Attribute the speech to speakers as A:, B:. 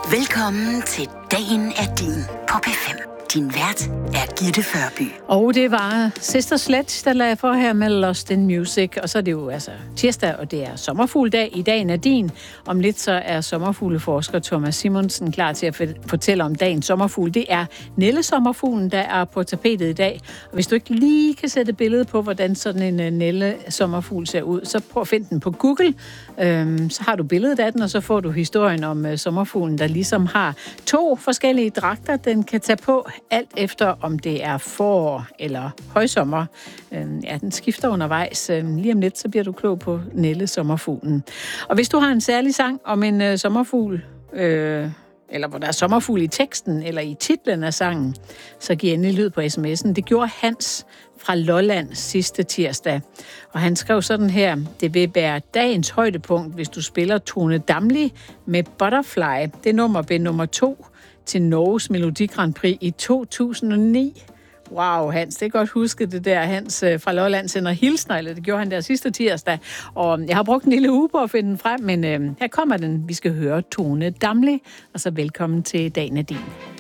A: Velkommen til Dagen er din på P5. Din vært er Gitte Førby.
B: Og det var Sister Sledge, der lagde for her med Lost in Music. Og så er det jo altså tirsdag, og det er sommerfugledag. I dagen er din. Om lidt så er sommerfugleforsker Thomas Simonsen klar til at fortælle om dagens sommerfugl. Det er nellesommerfuglen, der er på tapetet i dag. Og hvis du ikke lige kan sætte billede på, hvordan sådan en nellesommerfugl ser ud, så prøv at finde den på Google. Så har du billedet af den, og så får du historien om sommerfuglen, der ligesom har 2 forskellige dragter, den kan tage på, alt efter om det er forår eller højsommer. Ja, den skifter undervejs. Lige om lidt, så bliver du klog på nellesommerfuglen. Og hvis du har en særlig sang om en sommerfugl, eller hvor der er sommerfugl i teksten, eller i titlen af sangen, så giv endelig lyd på sms'en. Det gjorde Hans fra Lolland sidste tirsdag. Og han skrev sådan her: det vil være dagens højdepunkt, hvis du spiller Tone Damli med Butterfly. Det nummer blev nummer 2 til Norges Melodi Grand Prix i 2009. Wow, Hans, det er godt husket det der. Hans fra Lolland sender hilsner, eller det gjorde han der sidste tirsdag. Og jeg har brugt en lille uge på at finde den frem, men her kommer den. Vi skal høre Tone Damli, og så velkommen til Dagen er din.